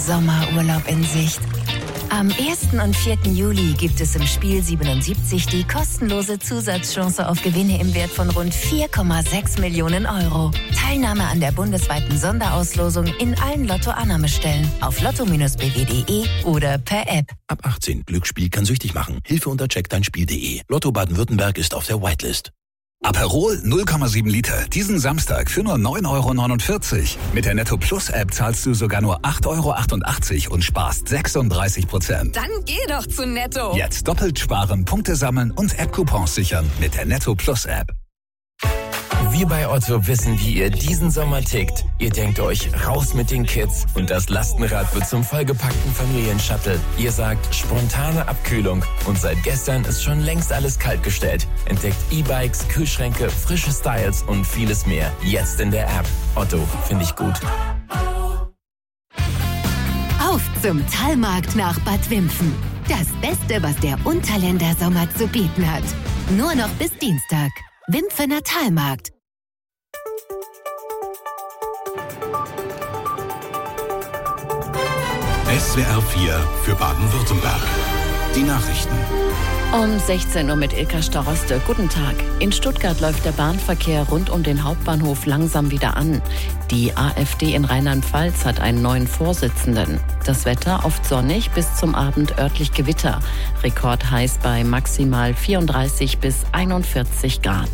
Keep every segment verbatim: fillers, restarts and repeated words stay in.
Sommerurlaub in Sicht. Am ersten und vierten Juli gibt es im Spiel siebenundsiebzig die kostenlose Zusatzchance auf Gewinne im Wert von rund vier Komma sechs Millionen Euro. Teilnahme an der bundesweiten Sonderauslosung in allen Lotto-Annahmestellen auf lotto Bindestrich b w punkt de oder per App. Ab achtzehn. Glücksspiel kann süchtig machen. Hilfe unter check dein spiel punkt de. Lotto Baden-Württemberg ist auf der Whitelist. Aperol null Komma sieben Liter. Diesen Samstag für nur neun Euro neunundvierzig. Mit der Netto Plus App zahlst du sogar nur acht Euro achtundachtzig und sparst sechsunddreißig Prozent. Dann geh doch zu Netto. Jetzt doppelt sparen, Punkte sammeln und App-Coupons sichern mit der Netto Plus App. Wir bei Otto wissen, wie ihr diesen Sommer tickt. Ihr denkt euch, raus mit den Kids und das Lastenrad wird zum vollgepackten Familienshuttle. Ihr sagt, spontane Abkühlung und seit gestern ist schon längst alles kaltgestellt. Entdeckt E-Bikes, Kühlschränke, frische Styles und vieles mehr. Jetzt in der App. Otto, finde ich gut. Auf zum Talmarkt nach Bad Wimpfen. Das Beste, was der Unterländer Sommer zu bieten hat. Nur noch bis Dienstag. Wimpfener Talmarkt. S W R vier für Baden-Württemberg. Die Nachrichten. Um sechzehn Uhr mit Ilka Staroste. Guten Tag. In Stuttgart läuft der Bahnverkehr rund um den Hauptbahnhof langsam wieder an. Die AfD in Rheinland-Pfalz hat einen neuen Vorsitzenden. Das Wetter oft sonnig, bis zum Abend örtlich Gewitter. Rekordheiß bei maximal vierunddreißig bis einundvierzig Grad.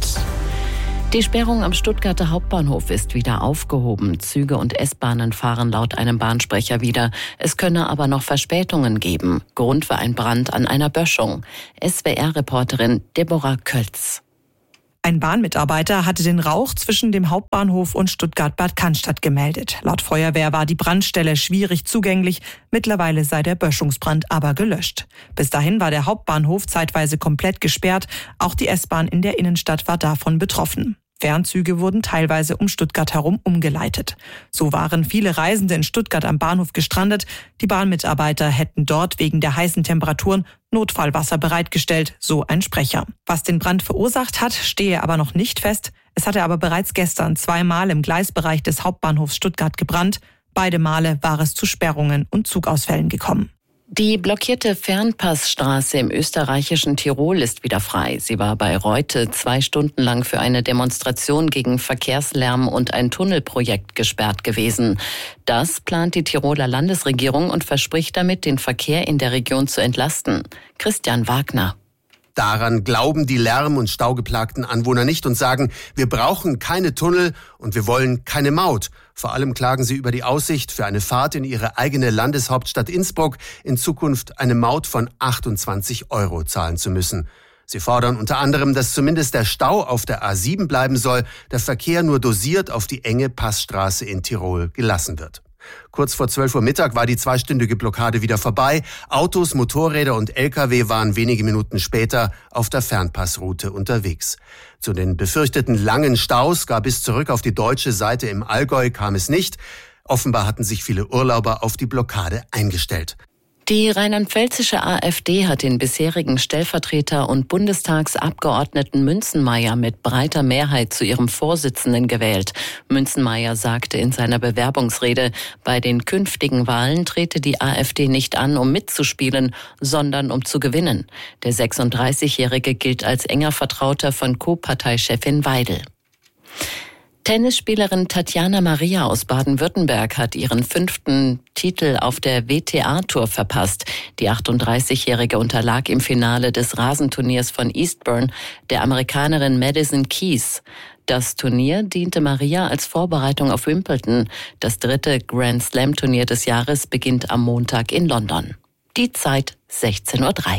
Die Sperrung am Stuttgarter Hauptbahnhof ist wieder aufgehoben. Züge und S-Bahnen fahren laut einem Bahnsprecher wieder. Es könne aber noch Verspätungen geben. Grund war ein Brand an einer Böschung. S W R-Reporterin Deborah Kölz. Ein Bahnmitarbeiter hatte den Rauch zwischen dem Hauptbahnhof und Stuttgart-Bad Cannstatt gemeldet. Laut Feuerwehr war die Brandstelle schwierig zugänglich. Mittlerweile sei der Böschungsbrand aber gelöscht. Bis dahin war der Hauptbahnhof zeitweise komplett gesperrt. Auch die S-Bahn in der Innenstadt war davon betroffen. Fernzüge wurden teilweise um Stuttgart herum umgeleitet. So waren viele Reisende in Stuttgart am Bahnhof gestrandet. Die Bahnmitarbeiter hätten dort wegen der heißen Temperaturen Notfallwasser bereitgestellt, so ein Sprecher. Was den Brand verursacht hat, stehe aber noch nicht fest. Es hatte aber bereits gestern zweimal im Gleisbereich des Hauptbahnhofs Stuttgart gebrannt. Beide Male war es zu Sperrungen und Zugausfällen gekommen. Die blockierte Fernpassstraße im österreichischen Tirol ist wieder frei. Sie war bei Reute zwei Stunden lang für eine Demonstration gegen Verkehrslärm und ein Tunnelprojekt gesperrt gewesen. Das plant die Tiroler Landesregierung und verspricht damit, den Verkehr in der Region zu entlasten. Christian Wagner. Daran glauben die lärm- und staugeplagten Anwohner nicht und sagen, wir brauchen keine Tunnel und wir wollen keine Maut. Vor allem klagen sie über die Aussicht, für eine Fahrt in ihre eigene Landeshauptstadt Innsbruck in Zukunft eine Maut von achtundzwanzig Euro zahlen zu müssen. Sie fordern unter anderem, dass zumindest der Stau auf der A sieben bleiben soll, der Verkehr nur dosiert auf die enge Passstraße in Tirol gelassen wird. Kurz vor zwölf Uhr Mittag war die zweistündige Blockade wieder vorbei. Autos, Motorräder und L K W waren wenige Minuten später auf der Fernpassroute unterwegs. Zu den befürchteten langen Staus gar bis zurück auf die deutsche Seite im Allgäu kam es nicht. Offenbar hatten sich viele Urlauber auf die Blockade eingestellt. Die rheinland-pfälzische AfD hat den bisherigen Stellvertreter und Bundestagsabgeordneten Münzenmaier mit breiter Mehrheit zu ihrem Vorsitzenden gewählt. Münzenmaier sagte in seiner Bewerbungsrede, bei den künftigen Wahlen trete die AfD nicht an, um mitzuspielen, sondern um zu gewinnen. Der sechsunddreißigjährige gilt als enger Vertrauter von Co-Parteichefin Weidel. Tennisspielerin Tatjana Maria aus Baden-Württemberg hat ihren fünften Titel auf der W T A-Tour verpasst. Die achtunddreißigjährige unterlag im Finale des Rasenturniers von Eastbourne der Amerikanerin Madison Keys. Das Turnier diente Maria als Vorbereitung auf Wimbledon. Das dritte Grand-Slam-Turnier des Jahres beginnt am Montag in London. Die Zeit sechzehn Uhr drei.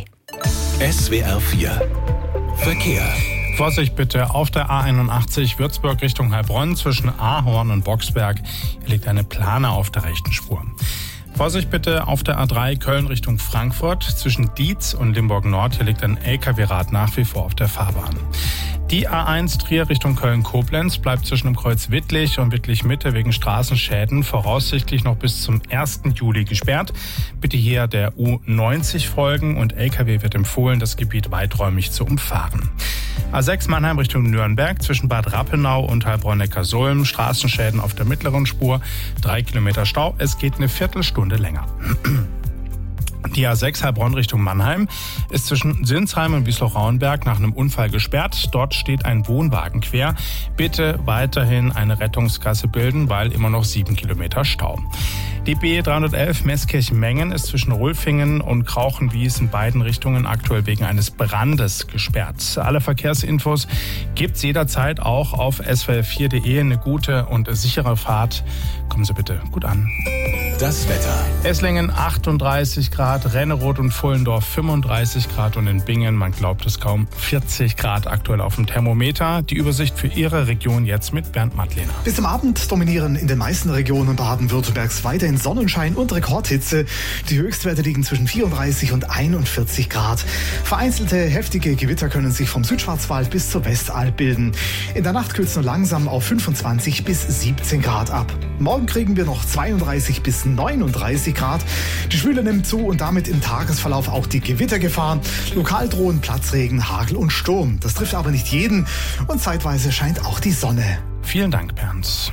S W R vier Verkehr. Vorsicht bitte auf der A einundachtzig Würzburg Richtung Heilbronn zwischen Ahorn und Boxberg. Hier liegt eine Plane auf der rechten Spur. Vorsicht bitte auf der A drei Köln Richtung Frankfurt zwischen Dietz und Limburg Nord. Hier liegt ein L K W-Rad nach wie vor auf der Fahrbahn. Die A eins Trier Richtung Köln-Koblenz bleibt zwischen dem Kreuz Wittlich und Wittlich-Mitte wegen Straßenschäden voraussichtlich noch bis zum ersten Juli gesperrt. Bitte hier der U neunzig folgen und L K W wird empfohlen, das Gebiet weiträumig zu umfahren. A sechs Mannheim Richtung Nürnberg zwischen Bad Rappenau und Heilbronn-Neckarsulm. Straßenschäden auf der mittleren Spur. Drei Kilometer Stau. Es geht eine Viertelstunde länger. Die A sechs Heilbronn Richtung Mannheim ist zwischen Sinsheim und Wiesloch-Rauenberg nach einem Unfall gesperrt. Dort steht ein Wohnwagen quer. Bitte weiterhin eine Rettungsgasse bilden, weil immer noch sieben Kilometer Stau. Die B dreihundertelf Meßkirchen-Mengen ist zwischen Rulfingen und Krauchenwies in beiden Richtungen aktuell wegen eines Brandes gesperrt. Alle Verkehrsinfos gibt's jederzeit auch auf s v r vier punkt d e. Eine gute und sichere Fahrt. Kommen Sie bitte gut an. Das Wetter. Esslingen achtunddreißig Grad, Renneroth und Pfullendorf fünfunddreißig Grad und in Bingen, man glaubt es kaum, vierzig Grad aktuell auf dem Thermometer. Die Übersicht für Ihre Region jetzt mit Bernd Mattlehner. Bis zum Abend dominieren in den meisten Regionen Baden-Württembergs weiterhin Sonnenschein und Rekordhitze. Die Höchstwerte liegen zwischen vierunddreißig und einundvierzig Grad. Vereinzelte heftige Gewitter können sich vom Südschwarzwald bis zur Westalb bilden. In der Nacht kühlt es nur langsam auf fünfundzwanzig bis siebzehn Grad ab. Morgen kriegen wir noch zweiunddreißig bis neununddreißig Grad. Die Schwüle nimmt zu und damit im Tagesverlauf auch die Gewittergefahr. Lokal drohen Platzregen, Hagel und Sturm. Das trifft aber nicht jeden und zeitweise scheint auch die Sonne. Vielen Dank, Bernd.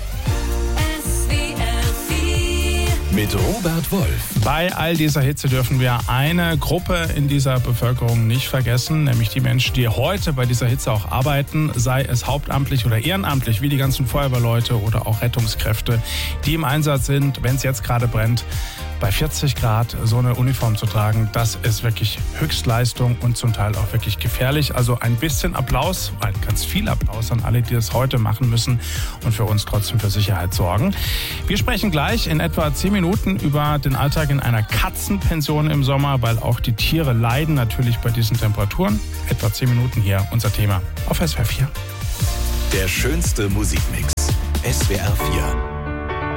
Mit Robert Wolf. Bei all dieser Hitze dürfen wir eine Gruppe in dieser Bevölkerung nicht vergessen, nämlich die Menschen, die heute bei dieser Hitze auch arbeiten, sei es hauptamtlich oder ehrenamtlich, wie die ganzen Feuerwehrleute oder auch Rettungskräfte, die im Einsatz sind, wenn es jetzt gerade brennt. Bei vierzig Grad so eine Uniform zu tragen, das ist wirklich Höchstleistung und zum Teil auch wirklich gefährlich. Also ein bisschen Applaus, ein ganz viel Applaus an alle, die das heute machen müssen und für uns trotzdem für Sicherheit sorgen. Wir sprechen gleich in etwa zehn Minuten über den Alltag in einer Katzenpension im Sommer, weil auch die Tiere leiden natürlich bei diesen Temperaturen. Etwa zehn Minuten hier unser Thema auf S W R vier. Der schönste Musikmix. S W R vier.